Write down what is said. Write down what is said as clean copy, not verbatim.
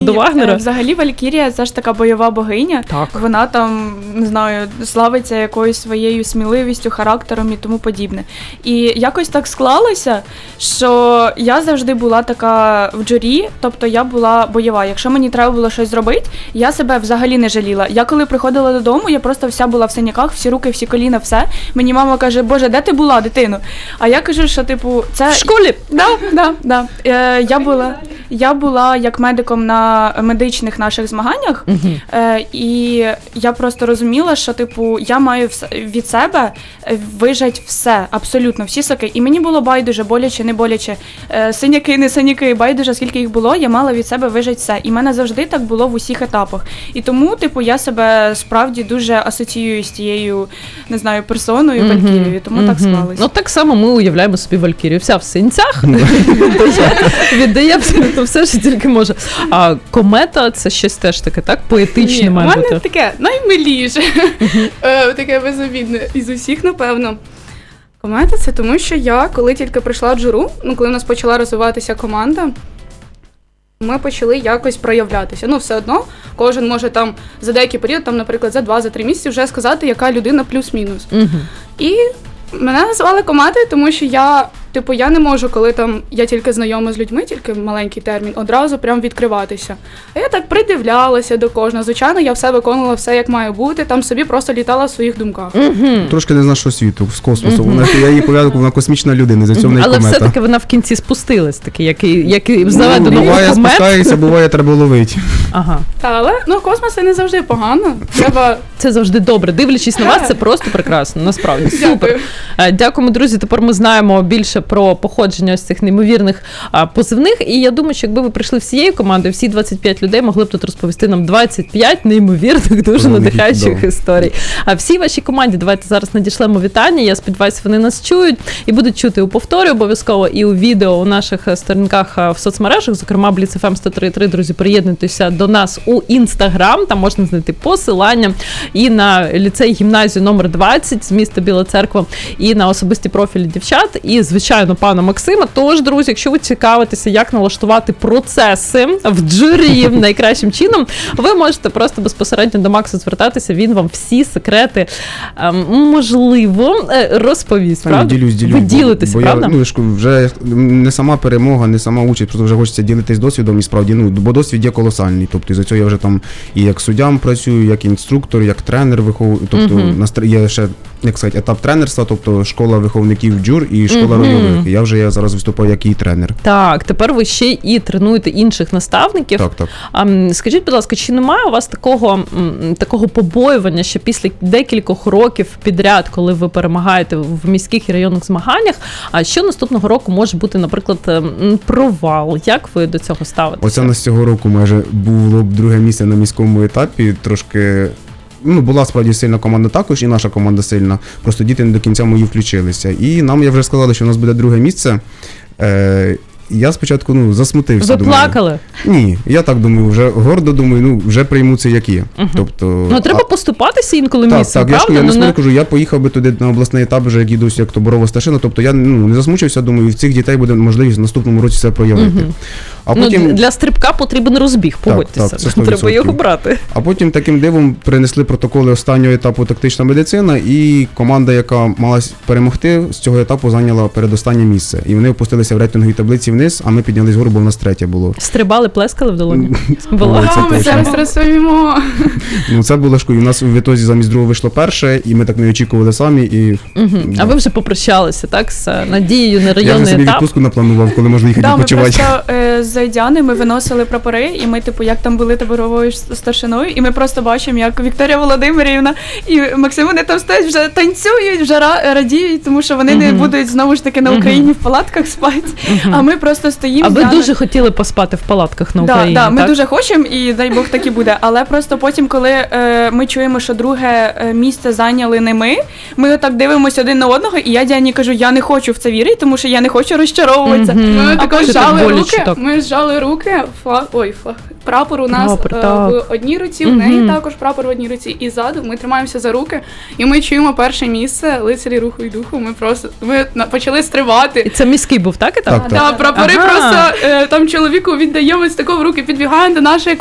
до Вагнера. Взагалі Валькірія – це ж така бойова богиня. Так. Вона там, не знаю, славиться якоюсь своєю сміливістю, характером і тому подібне. І якось так склалося, що я завжди була така в джурі, тобто я була бойова. Якщо мені треба було щось зробити, я себе взагалі не жаліла. Я коли приходила додому, я просто вся була в синяках, всі руки, всі коліна, все. Мені мама каже: "Боже, де ти була, дитино?" А я кажу, що типу, це... В школі? Да. Я була як медиком на медичних наших змаганнях, і я просто розуміла, що типу я маю від себе вижать все, абсолютно всі соки. І мені було байдуже, боляче, не боляче, синяки, не синяки, байдуже, скільки їх було, я мала від себе вижать все. І в мене завжди так було в усіх етапах. І тому, типу, я себе справді дуже асоціюю з тією, не знаю, персоною Валькірією, тому так склалось. Ну так само ми уявляємо собі Валькірію. Вся в синцях, віддає абсолютно все, що тільки може. А комета – це щось теж таке, так? Поетичне має бути. У мене таке наймиліше, таке безобідне із усіх, напевно. Комета – це тому, що я, коли тільки прийшла в джуру, коли в нас почала розвиватися команда, ми почали якось проявлятися. Все одно кожен може там за деякий період, там, наприклад, за 2-3 місяці вже сказати, яка людина плюс-мінус. І мене назвали кометою, тому що я не можу, коли там я тільки знайома з людьми, тільки маленький термін, одразу прям відкриватися. А я так придивлялася до кожного. Звичайно, я все виконувала все, як має бути, там собі просто літала в своїх думках. Трошки не з нашого світу, з космосу. Я її пов'язку, вона космічна людина, за цього не комета. Але все-таки вона в кінці спустилась, таки, як і заведено буває, комет. спускається, буває, треба ловити. Ага. Але, космос це не завжди погано. Це завжди добре. Дивлячись на вас, це просто прекрасно, насправді. Супер. Дякуємо, друзі. Тепер ми знаємо більше про походження ось цих неймовірних позивних. І я думаю, що якби ви прийшли всією командою, всі 25 людей могли б тут розповісти нам 25 неймовірних, дуже надихаючих історій. А всій вашій команді давайте зараз надішлемо вітання. Я сподіваюся, вони нас чують і будуть чути у повторі обов'язково і у відео у наших сторінках в соцмережах, зокрема Blitz FM 103.3. Друзі, приєднуйтеся до нас у Інстаграм, там можна знайти посилання і на ліцей-гімназію номер 20 з міста Біла Церква, і на особисті профілі дівчат, і, звичайно, пана Максима. Тож, друзі, якщо ви цікавитеся, як налаштувати процеси в джурі найкращим чином, ви можете просто безпосередньо до Макса звертатися, він вам всі секрети, можливо, розповість, правда? Ділюсь. Ви ділитеся, правда? Вже не сама перемога, не сама участь, просто вже хочеться ділитись досвідом, і справді, бо досвід є колосальний, тобто, із-за цього я вже там і як суддям працюю, як інструктор, як тренер виховую, тобто, є ще, як сказати, етап тренерства, тобто школа виховників джур і школа рольових. Я зараз виступаю як і тренер. Так, тепер ви ще і тренуєте інших наставників. Так. Скажіть, будь ласка, чи немає у вас такого побоювання, що після декількох років підряд, коли ви перемагаєте в міських і районних змаганнях, а що наступного року може бути, наприклад, провал? Як ви до цього ставитеся? Оце на цього року майже було б друге місце на міському етапі, трошки... була справді сильна команда також, і наша команда сильна. Просто діти не до кінця мої включилися. І нам вже сказали, що у нас буде друге місце. Я спочатку засмутився. Ви плакали? Ні, я так думаю, вже гордо думаю, вже прийму це як є. Тобто, треба поступатися інколи місцем, правда? Так, я не кажу, я поїхав би туди на обласний етап, вже як їду як тоборова старшина, тобто я не засмучився, думаю, в цих дітей буде можливість в наступному році це проявити. А потім... Для стрибка потрібен розбіг, погодьтеся. Треба його брати. А потім таким дивом принесли протоколи останнього етапу тактична медицина, і команда, яка мала перемогти, з цього етапу зайняла передостаннє місце. І вони опустилися в рейтинговій таблиці вниз, а ми піднялись вгору, бо в нас третє було. Стрибали, плескали в долоні? Ми зараз розповімо. Це було шкода. У нас в ітозі замість другого вийшло перше, і ми так не очікували самі. А ви вже попрощалися, так, з надією на районний етап? Я вже собі відпустку напланував, коли можна їхати відпочивати. З Діани ми виносили прапори, і ми, як там були таборовою старшиною, і ми просто бачимо, як Вікторія Володимирівна і Максим, вони там стоять, вже танцюють, вже радіють, тому що вони не будуть, знову ж таки, на Україні в палатках спати, а ми просто стоїмо. А ви дуже хотіли поспати в палатках на Україні, так? Так, ми дуже хочемо, і дай Бог так і буде, але просто потім, коли ми чуємо, що друге місце зайняли не ми отак дивимося один на одного, і я Діані кажу, я не хочу в це вірити, тому що я не хочу розчаровуватися. Ми також жали руки, ми ми зжали руки, прапор у нас Прапор, так. в одній руці, у неї також прапор в одній руці, і ззаду ми тримаємося за руки, і ми чуємо перше місце лицарі руху і духу. Ми почали І стрибати. це міський був, так? Так, Да, прапори Ага. просто там чоловіку віддаємо з такого в руки, підбігаємо до нашої